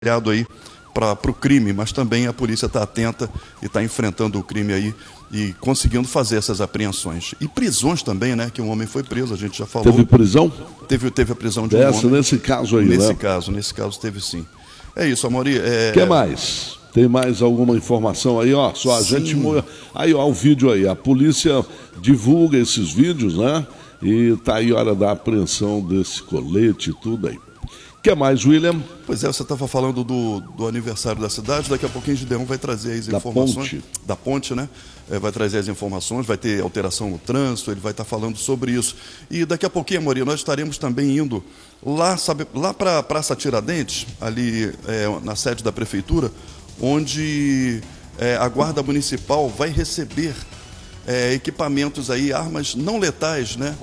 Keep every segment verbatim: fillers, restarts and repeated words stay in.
aí para o crime, mas também a polícia está atenta e está enfrentando o crime aí e conseguindo fazer essas apreensões. E prisões também, né? Que um homem foi preso, a gente já falou. Teve prisão? Teve, teve a prisão de Dessa, um homem. nesse caso aí, nesse né? caso, nesse caso teve sim. É isso, Amaury. O é... que mais? Tem mais alguma informação aí, ó? Só a sim. gente... Aí, ó, o vídeo aí. A polícia divulga esses vídeos, né? E tá aí a hora da apreensão desse colete e tudo aí. O que mais, William? Pois é, você estava falando do, do aniversário da cidade, daqui a pouquinho o Gideão vai trazer as da informações. Ponte. Da ponte, né? É, vai trazer as informações, vai ter alteração no trânsito, ele vai estar falando sobre isso. E daqui a pouquinho, Amaury, nós estaremos também indo lá, sabe, lá para a Praça Tiradentes, ali é, na sede da Prefeitura, onde é, a Guarda Municipal vai receber é, equipamentos aí, armas não letais, né?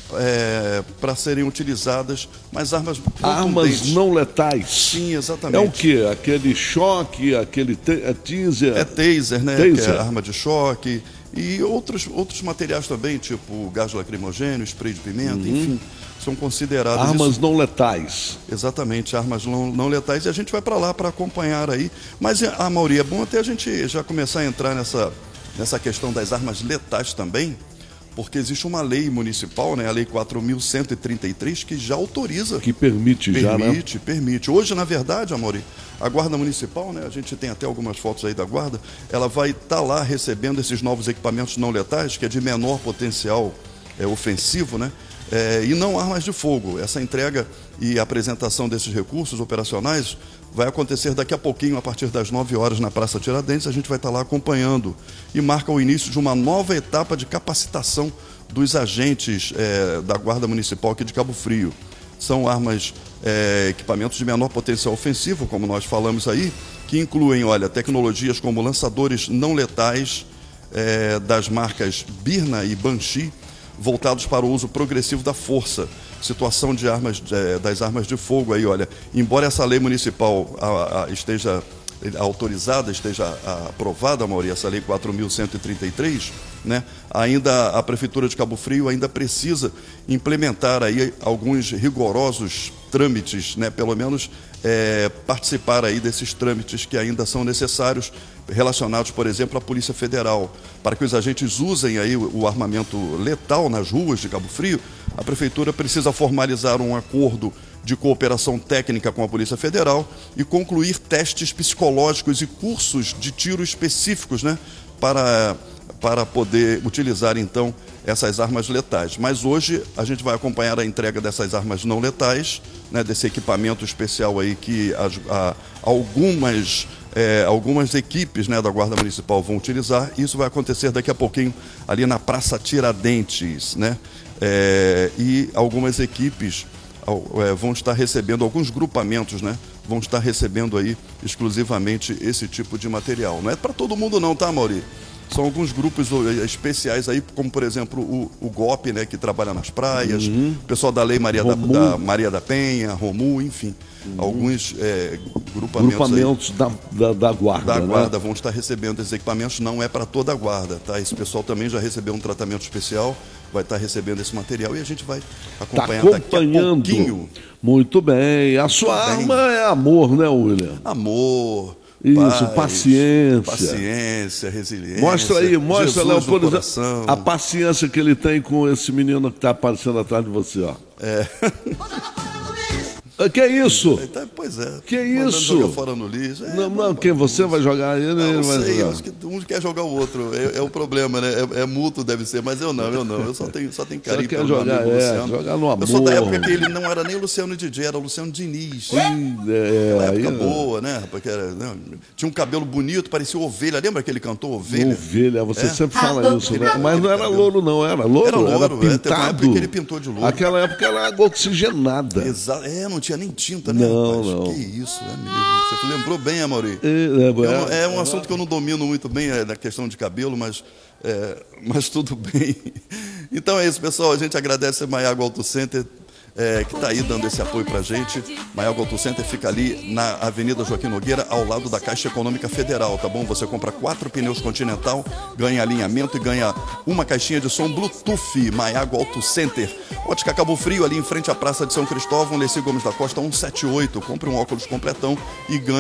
É, para serem utilizadas, mas armas Armas não letais? Sim, exatamente. É o quê? Aquele choque, aquele é taser? É taser, né? Taser. Que é arma de choque e outros, outros materiais também, tipo gás lacrimogêneo, spray de pimenta, uhum. enfim, são consideradas... Armas isso... não letais. Exatamente, armas não, não letais, e a gente vai para lá para acompanhar aí. Mas, a Amaury, é bom até a gente já começar a entrar nessa, nessa questão das armas letais também, porque existe uma lei municipal, né, a Lei quatro mil cento e trinta e três, que já autoriza. Que permite, permite já, né? Permite, permite. Hoje, na verdade, Amaury, a Guarda Municipal, né, a gente tem até algumas fotos aí da Guarda, ela vai estar tá lá recebendo esses novos equipamentos não letais, que é de menor potencial é, ofensivo, né, é, e não armas de fogo. Essa entrega e apresentação desses recursos operacionais vai acontecer daqui a pouquinho, a partir das nove horas, na Praça Tiradentes. A gente vai estar lá acompanhando e marca o início de uma nova etapa de capacitação dos agentes é, da Guarda Municipal aqui de Cabo Frio. São armas, é, equipamentos de menor potencial ofensivo, como nós falamos aí, que incluem, olha, tecnologias como lançadores não letais é, das marcas Birna e Banshee, voltados para o uso progressivo da força. Situação de armas, é, das armas de fogo aí, olha, embora essa lei municipal a, a, esteja autorizada, esteja a, aprovada, Amaury, essa lei quatro mil cento e trinta e três, né, ainda a Prefeitura de Cabo Frio ainda precisa implementar aí alguns rigorosos trâmites, né, pelo menos é, participar aí desses trâmites que ainda são necessários, relacionados, por exemplo, à Polícia Federal. Para que os agentes usem aí o, o armamento letal nas ruas de Cabo Frio, a Prefeitura precisa formalizar um acordo de cooperação técnica com a Polícia Federal e concluir testes psicológicos e cursos de tiro específicos, né, para, para poder utilizar, então, essas armas letais. Mas hoje a gente vai acompanhar a entrega dessas armas não letais, né, desse equipamento especial aí que a, a, algumas... É, algumas equipes, né, da Guarda Municipal vão utilizar. Isso vai acontecer daqui a pouquinho ali na Praça Tiradentes, né? É, e algumas equipes é, vão estar recebendo, alguns grupamentos, né, vão estar recebendo aí exclusivamente esse tipo de material. Não é para todo mundo não, tá, Amaury? São alguns grupos especiais aí, como por exemplo o, o G O P, né, que trabalha nas praias, uhum. o pessoal da Lei Maria da, da, Maria da Penha, Romu, enfim. Uhum. Alguns é, grupamentos, grupamentos aí, da, da, da Guarda, da né? Guarda vão estar recebendo esses equipamentos, não é para toda a Guarda, tá? Esse pessoal também já recebeu um tratamento especial, vai estar recebendo esse material e a gente vai acompanhar tá acompanhando. Daqui a pouquinho. Muito bem. A sua Muito arma bem. é amor, né, William? Amor. Isso, paz, paciência. Paciência, resiliência. Mostra aí, mostra, Léo, por exemplo, a paciência que ele tem com esse menino que está aparecendo atrás de você, ó. É. Que é isso? Pois é. Que é isso? Jogar fora no lixo. É, não, não, quem você vai jogar? Ele, não, ele não vai sei, jogar. acho que um quer jogar o outro. É, é o problema, né? É, é mútuo, deve ser, mas eu não, eu não. Eu só tenho, só tenho carinho pelo jogar, amigo é, Luciano. Jogar no amor. Eu sou da época que ele não era nem o Luciano D J, era o Luciano Diniz. Sim, é. Aquela época aí, boa, né? Porque era, não, tinha um cabelo bonito, parecia ovelha. Lembra que ele cantou Ovelha? Ovelha, você é? sempre fala isso, né? Mas não era louro, não, era louro, era, louro, era pintado. É, uma época que ele pintou de louro. Aquela época era água oxigenada. Exato, é, não tinha nem tinta, né? Não, rapaz? não. Que isso, é mesmo. Você lembrou bem, Amaury. É, é, é um assunto que eu não domino muito bem, é da questão de cabelo, mas, é, mas tudo bem. Então é isso, pessoal. A gente agradece a Maiago Auto Center. é, que está aí dando esse apoio para a gente. Maiago Auto Center fica ali na Avenida Joaquim Nogueira, ao lado da Caixa Econômica Federal, tá bom? Você compra quatro pneus Continental, ganha alinhamento e ganha uma caixinha de som Bluetooth. Maiago Auto Center. Ótica Cabo Frio, ali em frente à Praça de São Cristóvão, Leci Gomes da Costa cento e setenta e oito. Compre um óculos completão e ganhe